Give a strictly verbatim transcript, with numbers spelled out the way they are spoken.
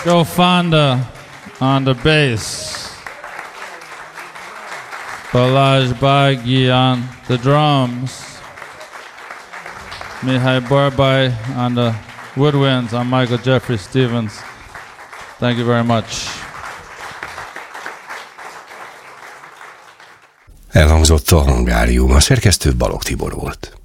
Joe Fonda on the bass. Balazs Bagi on the drums. Mihai Barbai on the woodwinds. I'm Michael Jeffrey Stevens. Thank you very much. Elhangzott a Hangárium, a szerkesztő Balogh Tibor volt.